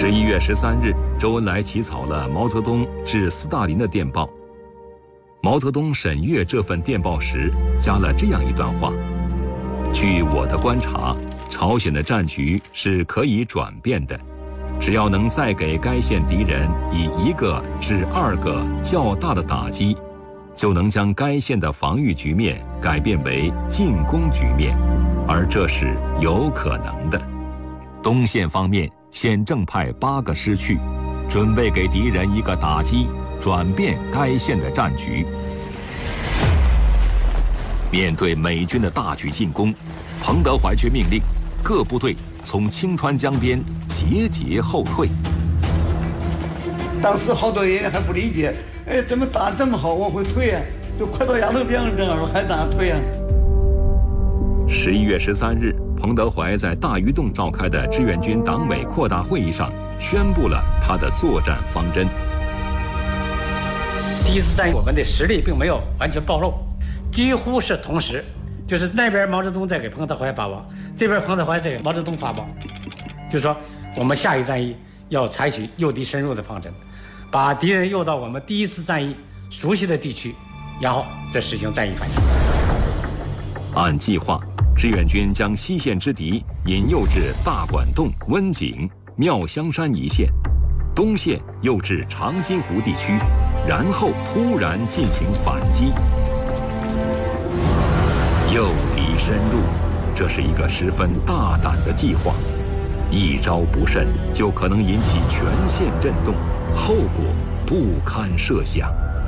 11月13日，周恩来起草了毛泽东致斯大林的电报。毛泽东审阅这份电报时，加了这样一段话：据我的观察，朝鲜的战局是可以转变的，只要能再给该线敌人以1个至2个较大的打击，就能将该线的防御局面改变为进攻局面，而这是有可能的。东线方面，现正派8个师去，准备给敌人一个打击，转变该线的战局。面对美军的大举进攻，彭德怀却命令各部队从清川江边节节后退。 当时好多人还不理解，怎么打这么好往回退啊？就快到鸭绿江这儿了，还打退啊 ？11月13日，彭德怀在大榆洞召开的志愿军党委扩大会议上宣布了他的作战方针。 第一次战役我们的实力并没有完全暴露，几乎是同时，就是那边毛泽东在给彭德怀发报，这边彭德怀在给毛泽东发报，就是说我们下一战役要采取诱敌深入的方针，把敌人诱到我们第一次战役熟悉的地区，然后再实行战役反击。 按计划，志愿军将西线之敌引诱至大管洞、温井、妙香山一线，东线诱至长津湖地区，然后突然进行反击。诱敌深入，这是一个十分大胆的计划，一招不慎就可能引起全线震动，后果不堪设想。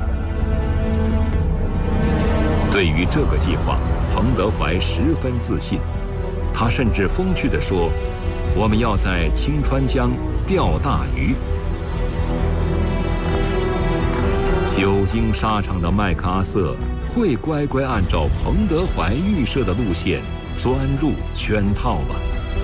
对于这个计划，彭德怀十分自信，他甚至风趣地说：“我们要在清川江钓大鱼。”久经沙场的麦克阿瑟会乖乖按照彭德怀预设的路线钻入圈套吗？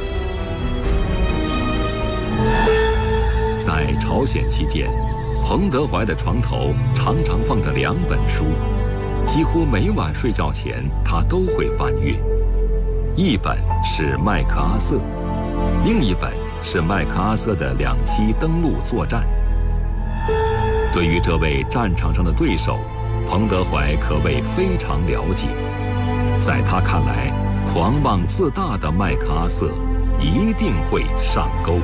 在朝鲜期间，彭德怀的床头常常放着2本书，几乎每晚睡觉前他都会翻阅。一本是麦克阿瑟，另一本是麦克阿瑟的2期登陆作战。对于这位战场上的对手，彭德怀可谓非常了解。在他看来，狂妄自大的麦克阿瑟一定会上钩。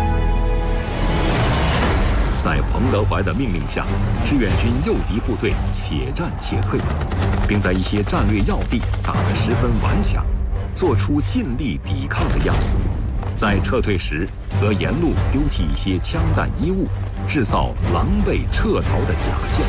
在彭德怀的命令下，志愿军诱敌部队且战且退，并在一些战略要地打得十分顽强，做出尽力抵抗的样子。在撤退时，则沿路丢弃一些枪弹衣物，制造狼狈撤逃的假象。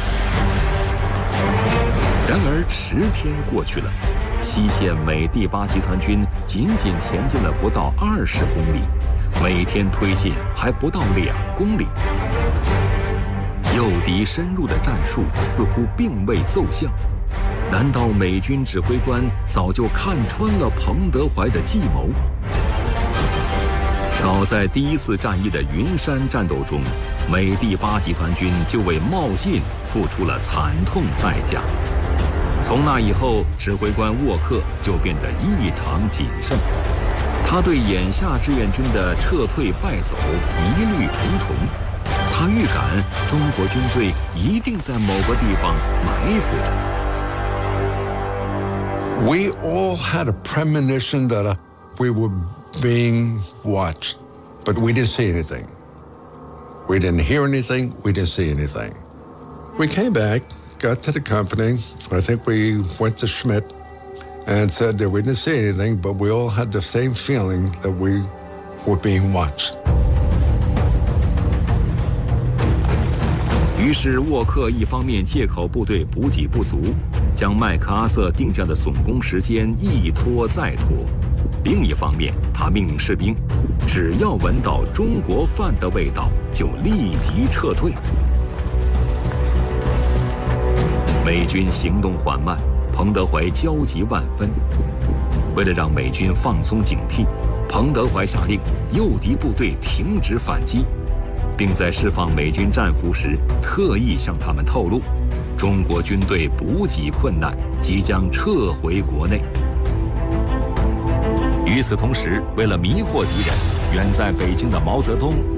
然而10天过去了，西线美第8集团军仅仅前进了不到20公里，每天推进还不到2公里。诱敌深入的战术似乎并未奏效，难道美军指挥官早就看穿了彭德怀的计谋？早在第1次战役的云山战斗中，美第8集团军就为冒进付出了惨痛代价。从那以后，指挥官沃克就变得异常谨慎，他对眼下志愿军的撤退败走疑虑重重。他预感中国军队一定在某个地方埋伏着。 We all had a premonition that we were being watched, but we didn't see anything. We didn't hear anything. We didn't see anything. We came back, got to the company. I think we went to Schmidt and said that we didn't see anything, but we all had the same feeling that we were being watched. 于是沃克一方面借口部队补给不足，将麦克阿瑟定下的总攻时间一拖再拖；另一方面，他命令士兵，只要闻到中国饭的味道，就立即撤退。美军行动缓慢，彭德怀焦急万分。为了让美军放松警惕，彭德怀下令诱敌部队停止反击，并在释放美军战俘时特意向他们透露，中国军队补给困难，即将撤回国内。与此同时，为了迷惑敌人，远在北京的毛泽东